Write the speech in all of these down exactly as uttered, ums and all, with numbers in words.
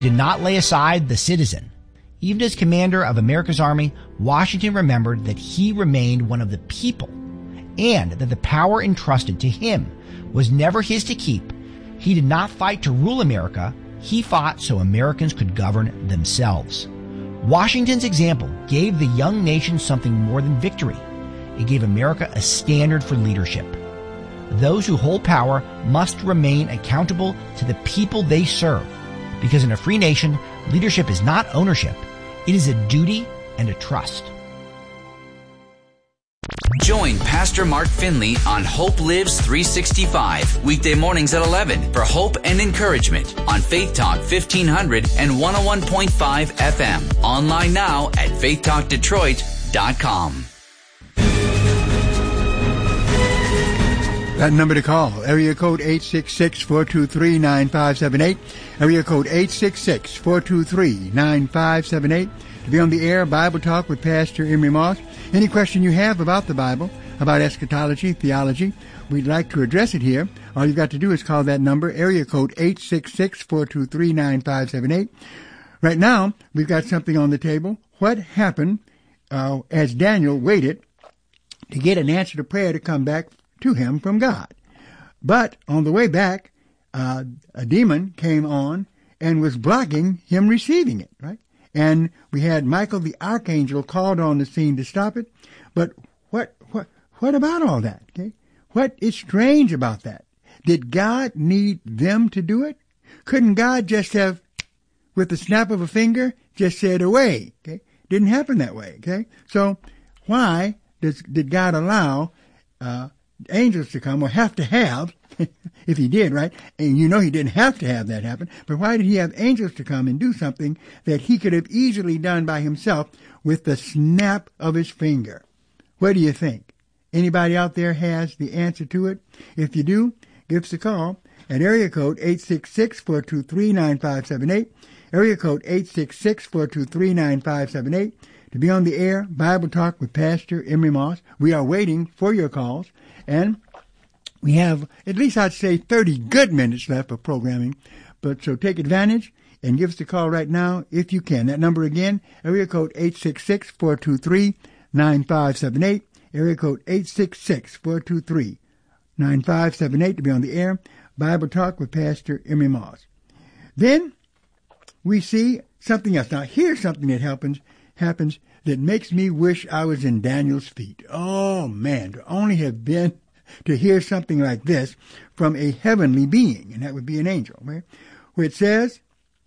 did not lay aside the citizen. Even as commander of America's army, Washington remembered that he remained one of the people and that the power entrusted to him was never his to keep. He did not fight to rule America. He fought so Americans could govern themselves. Washington's example gave the young nation something more than victory. It gave America a standard for leadership. Those who hold power must remain accountable to the people they serve, because in a free nation, leadership is not ownership. It is a duty and a trust. Join Pastor Mark Finley on Hope Lives three sixty-five, weekday mornings at eleven for hope and encouragement on Faith Talk fifteen hundred and one oh one point five F M. Online now at faith talk detroit dot com. That number to call, area code eight six six, four two three, nine five seven eight, area code eight six six, four two three, nine five seven eight. To be on the air, Bible Talk with Pastor Emery Moss. Any question you have about the Bible, about eschatology, theology, we'd like to address it here. All you've got to do is call that number, area code eight six six, four two three, nine five seven eight. Right now, we've got something on the table. What happened uh, as Daniel waited to get an answer to prayer to come back to him from God? But on the way back, uh, a demon came on and was blocking him receiving it, right? And we had Michael the archangel called on the scene to stop it. But what what what about all that? Okay, what is strange about that? Did God need them to do it? Couldn't God just have, with the snap of a finger, just said away? Okay, didn't happen that way. Okay, so why does did God allow uh, angels to come, or have to have? If he did, right? And you know he didn't have to have that happen. But why did he have angels to come and do something that he could have easily done by himself with the snap of his finger? What do you think? Anybody out there has the answer to it? If you do, give us a call at area code eight six six, four two three, nine five seven eight, area code eight six six, four two three, nine five seven eight. To be on the air, Bible Talk with Pastor Emery Moss. We are waiting for your calls, and we have, at least I'd say, thirty good minutes left of programming. But so take advantage and give us a call right now if you can. That number again, area code eight six six, four two three, nine five seven eight, area code eight six six, four two three, nine five seven eight to be on the air. Bible Talk with Pastor Emery Moss. Then we see something else. Now here's something that happens, happens that makes me wish I was in Daniel's feet. Oh man, to only have been to hear something like this from a heavenly being, and that would be an angel, right? Where it says,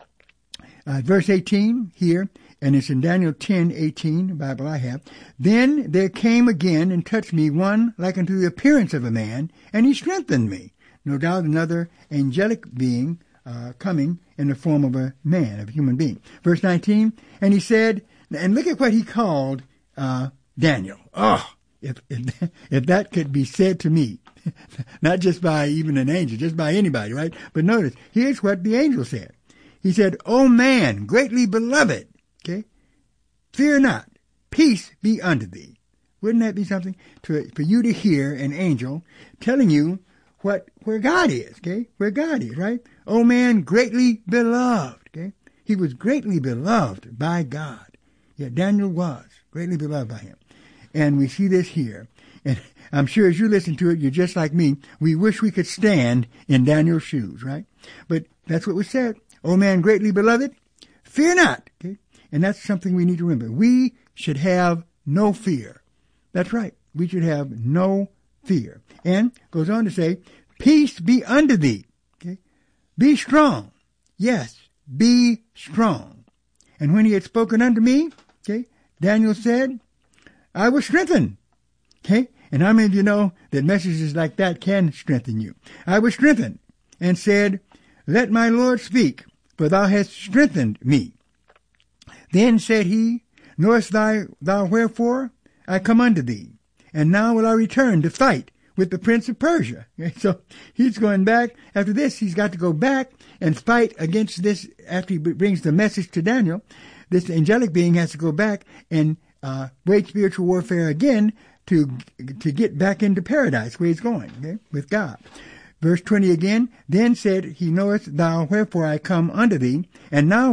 uh, verse eighteen here, and it's in Daniel ten eighteen, the Bible I have. Then there came again and touched me one like unto the appearance of a man, and he strengthened me. No doubt another angelic being uh, coming in the form of a man, of a human being. Verse nineteen, and he said, and look at what he called uh, Daniel. Oh! If, if if that could be said to me, not just by even an angel, just by anybody, right? But notice, here's what the angel said. He said, O man, greatly beloved, okay, fear not, peace be unto thee. Wouldn't that be something to, for you to hear an angel telling you what where God is, okay, where God is, right? O man, greatly beloved, okay. He was greatly beloved by God. Yeah, Daniel was greatly beloved by him. And we see this here. And I'm sure as you listen to it, you're just like me. We wish we could stand in Daniel's shoes, right? But that's what was said. O man, greatly beloved, fear not. Okay? And that's something we need to remember. We should have no fear. That's right. We should have no fear. And goes on to say, peace be unto thee. Okay? Be strong. Yes, be strong. And when he had spoken unto me, okay, Daniel said, I was strengthened. Okay? And how many of you know that messages like that can strengthen you? I was strengthened and said, let my Lord speak, for thou hast strengthened me. Then said he, knowest thou, thou wherefore I come unto thee? And now will I return to fight with the prince of Persia. Okay? So he's going back. After this, he's got to go back and fight against this. After he brings the message to Daniel, this angelic being has to go back and Uh, wage spiritual warfare again to to get back into paradise where he's going, okay, with God. Verse twenty again, then said he, knowest thou wherefore I come unto thee? And now